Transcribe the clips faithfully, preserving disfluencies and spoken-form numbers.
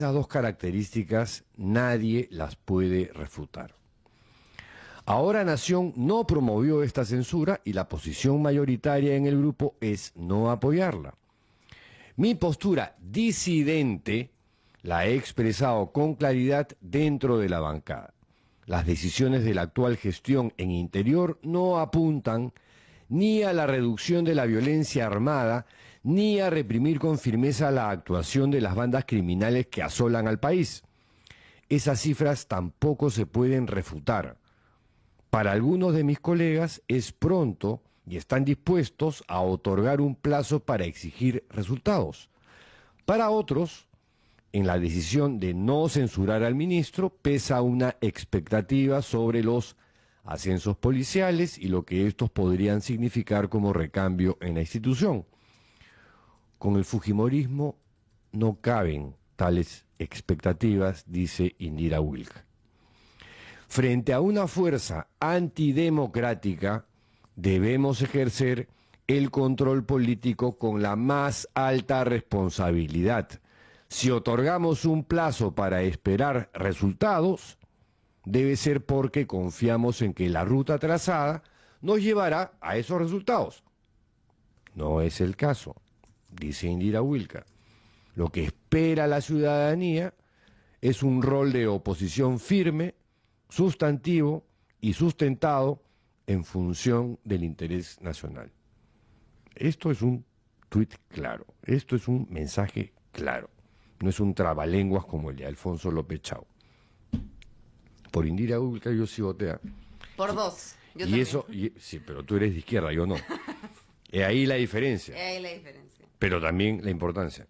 Esas dos características nadie las puede refutar. Ahora Nación no promovió esta censura y la posición mayoritaria en el grupo es no apoyarla. Mi postura disidente la he expresado con claridad dentro de la bancada. Las decisiones de la actual gestión en Interior no apuntan ni a la reducción de la violencia armada, ni a reprimir con firmeza la actuación de las bandas criminales que asolan al país. Esas cifras tampoco se pueden refutar. Para algunos de mis colegas es pronto y están dispuestos a otorgar un plazo para exigir resultados. Para otros, en la decisión de no censurar al ministro pesa una expectativa sobre los ascensos policiales y lo que estos podrían significar como recambio en la institución. Con el fujimorismo no caben tales expectativas, dice Indira Wilk. Frente a una fuerza antidemocrática, debemos ejercer el control político con la más alta responsabilidad. Si otorgamos un plazo para esperar resultados, debe ser porque confiamos en que la ruta trazada nos llevará a esos resultados. No es el caso, dice Indira Wilka. Lo que espera la ciudadanía es un rol de oposición firme, sustantivo y sustentado en función del interés nacional. Esto es un tuit claro, esto es un mensaje claro, no es un trabalenguas como el de Alfonso López Chao. Por Indira Wilka yo sí voté. Por dos. Yo y también. eso, y, sí, pero tú eres de izquierda, yo no. Es ahí la diferencia. Es ahí la diferencia. Pero también la importancia.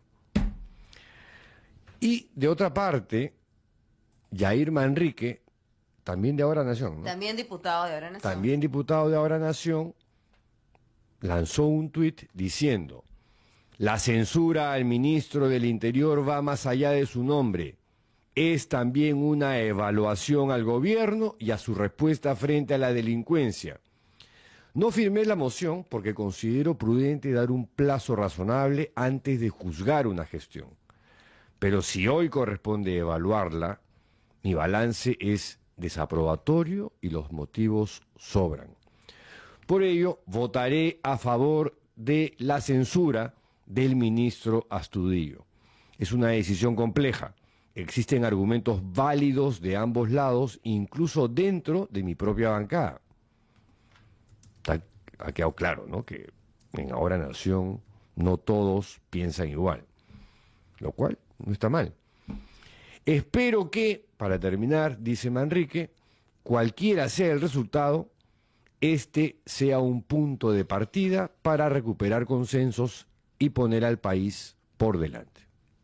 Y de otra parte, Yair Manrique, también de Ahora Nación, ¿no? También diputado de Ahora Nación. También diputado de Ahora Nación, lanzó un tuit diciendo: la censura al ministro del Interior va más allá de su nombre. Es también una evaluación al gobierno y a su respuesta frente a la delincuencia. No firmé la moción porque considero prudente dar un plazo razonable antes de juzgar una gestión. Pero si hoy corresponde evaluarla, mi balance es desaprobatorio y los motivos sobran. Por ello, votaré a favor de la censura del ministro Astudillo. Es una decisión compleja. Existen argumentos válidos de ambos lados, incluso dentro de mi propia bancada. Está, ha quedado claro, ¿no?, que en Ahora Nación no todos piensan igual, lo cual no está mal. Espero que, para terminar, dice Manrique, cualquiera sea el resultado, este sea un punto de partida para recuperar consensos y poner al país por delante.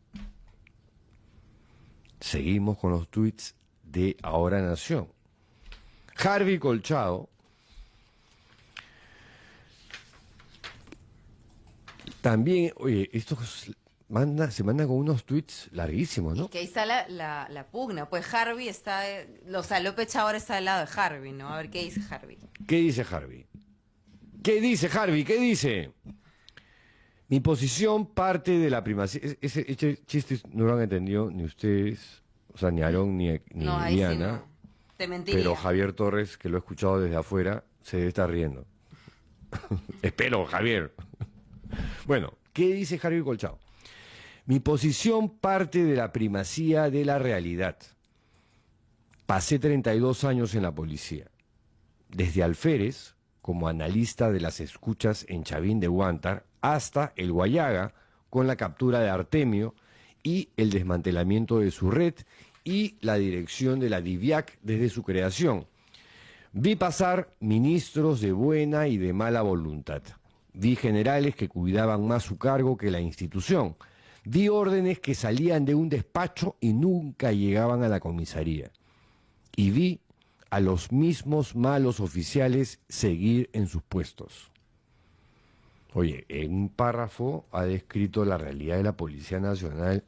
Seguimos con los tweets de Ahora Nación. Harvey Colchado también, oye, estos manda, se mandan con unos tweets larguísimos, ¿no? Es que ahí está la, la, la pugna. Pues Harvey está, de, o sea, López Chao ahora está del lado de Harvey, ¿no? A ver qué dice Harvey. ¿Qué dice Harvey? ¿Qué dice Harvey? ¿Qué dice? Mi posición parte de la primacía. Ese, ese chiste no lo han entendido ni ustedes, o sea, ni Aarón ni, ni No, ahí Diana. sí no. Te mentiría. Pero Javier Torres, que lo he escuchado desde afuera, se debe estar riendo. Espero, Javier. Bueno, ¿qué dice Harvey Colchado? Mi posición parte de la primacía de la realidad. Pasé treinta y dos años en la policía. Desde alférez, como analista de las escuchas en Chavín de Huántar, hasta el Guayaga, con la captura de Artemio y el desmantelamiento de su red y la dirección de la DIVIAC desde su creación. Vi pasar ministros de buena y de mala voluntad. Vi generales que cuidaban más su cargo que la institución. Vi órdenes que salían de un despacho y nunca llegaban a la comisaría. Y vi a los mismos malos oficiales seguir en sus puestos. Oye, en un párrafo ha descrito la realidad de la Policía Nacional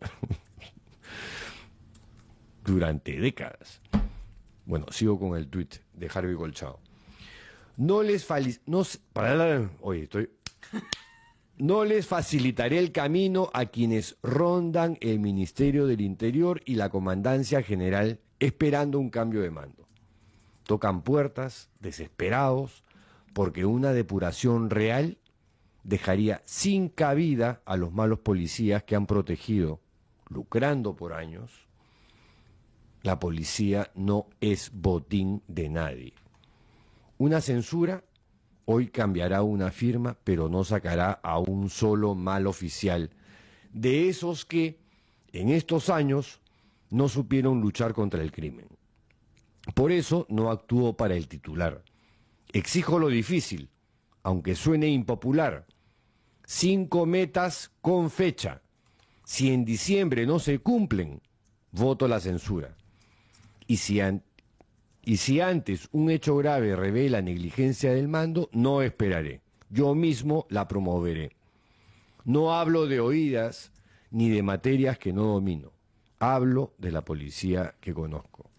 durante décadas. Bueno, sigo con el tuit de Harvey Colchado. No les fali... No, para, oye, estoy... no les facilitaré el camino a quienes rondan el Ministerio del Interior y la Comandancia General esperando un cambio de mando. Tocan puertas, desesperados, porque una depuración real dejaría sin cabida a los malos policías que han protegido, lucrando por años. La policía no es botín de nadie. Una censura hoy cambiará una firma, pero no sacará a un solo mal oficial de esos que en estos años no supieron luchar contra el crimen. Por eso no actuó para el titular. Exijo lo difícil, aunque suene impopular. Cinco metas con fecha. Si en diciembre no se cumplen, voto la censura. Y si, an y si antes un hecho grave revela negligencia del mando, no esperaré. Yo mismo la promoveré. No hablo de oídas ni de materias que no domino. Hablo de la policía que conozco.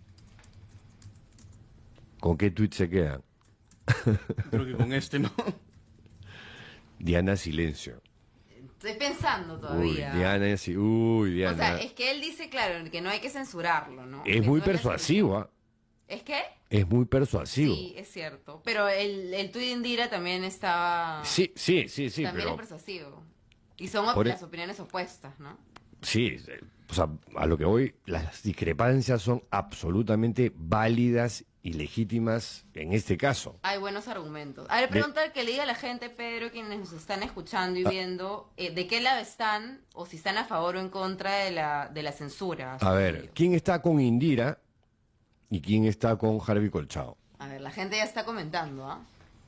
¿Con qué tuit se quedan? Creo que con este no. Diana, silencio. Estoy pensando todavía. Uy, Diana, sí. Uy, Diana. O sea, es que él dice, claro, que no hay que censurarlo, ¿no? Es Que muy no hay persuasivo. censura. ¿Es qué? Es muy persuasivo. Sí, es cierto. Pero el, el tuit de Indira también estaba... Sí, sí, sí, sí. también pero... es persuasivo. Y son op Por e- las opiniones opuestas, ¿no? Sí, o sea, a lo que voy, las discrepancias son absolutamente válidas y legítimas en este caso. Hay buenos argumentos. A ver, pregunta que le diga a la gente, Pedro, quienes nos están escuchando y viendo, eh, de qué lado están o si están a favor o en contra de la, de la censura. A ver, ¿quién está con Indira y quién está con Harvey Colchao? A ver, la gente ya está comentando, ¿ah?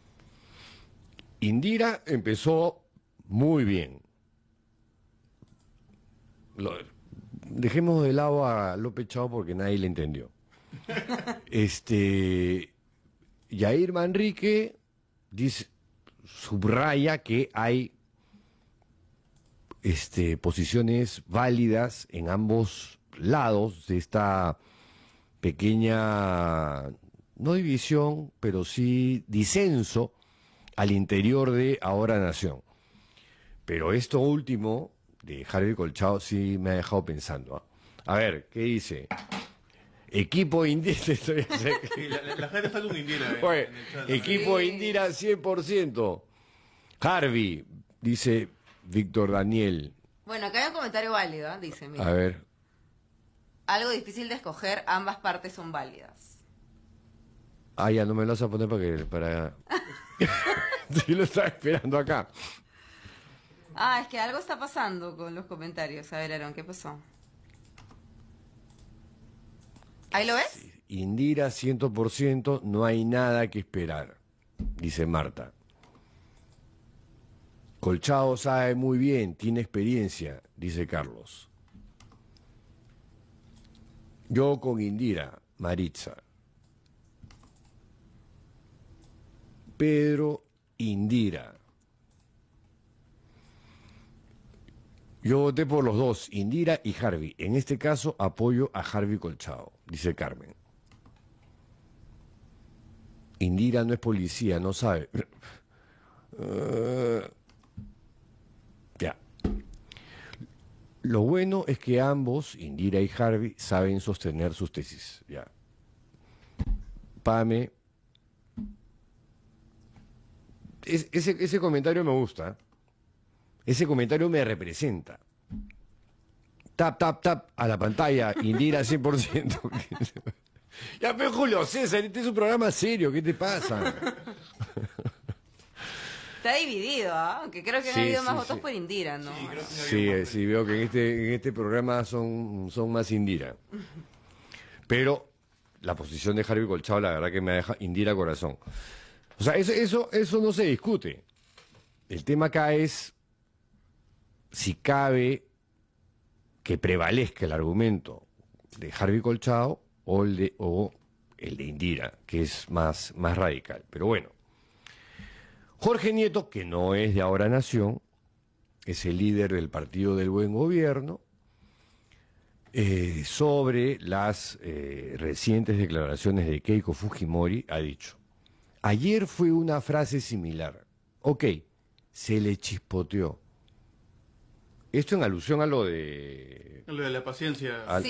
Indira empezó muy bien. Lo, dejemos de lado a López Chao porque nadie le entendió. Este, Yair Manrique dice, subraya que hay este, posiciones válidas en ambos lados de esta pequeña, no división, pero sí disenso al interior de Ahora Nación. Pero esto último de Harvey Colchao sí me ha dejado pensando. ¿eh? A ver, ¿qué dice? Equipo Indira. Sí, la, la, la gente está con Indira. Eh, Oye, en el chat. equipo Sí. Indira cien por ciento. Harvey, dice Víctor Daniel. Bueno, acá hay un comentario válido, ¿ah? Dice, mira. A ver. Algo difícil de escoger, ambas partes son válidas. Ah, ya no me lo vas a poner para que. Para... sí, lo estaba esperando acá. Ah, es que algo está pasando con los comentarios. A ver, Aaron, ¿qué pasó? ¿Ahí lo ves? Indira cien por ciento, no hay nada que esperar, dice Marta. Colchao sabe muy bien, tiene experiencia, dice Carlos. Yo con Indira, Maritza. Pedro, Indira. Yo voté por los dos, Indira y Harvey. En este caso apoyo a Harvey Colchao, dice Carmen. Indira no es policía, no sabe. Uh, ya. Lo bueno es que ambos, Indira y Harvey, saben sostener sus tesis. Ya. Pame. Es- ese, ese comentario me gusta. Ese comentario me representa. Tap, tap, tap a la pantalla, Indira cien por ciento. Ya, pero Julio César, este es un programa serio, ¿qué te pasa? Está dividido, ¿ah? Aunque creo que han Sí, habido sí, más votos sí. por Indira, ¿no? Sí, creo que no Sí, había eh, más. sí, veo que en este, en este programa son, son más Indira. Pero la posición de Harvey Colchao, la verdad que me deja Indira corazón. O sea, eso, eso, eso no se discute. El tema acá es si cabe que prevalezca el argumento de Harvey Colchao o el de, o el de Indira, que es más, más radical. Pero bueno, Jorge Nieto, que no es de Ahora Nación, es el líder del Partido del Buen Gobierno, eh, sobre las eh, recientes declaraciones de Keiko Fujimori, ha dicho, ayer fue una frase similar. Ok, se le chispoteó. Esto en alusión a lo de... Lo de la paciencia. Al,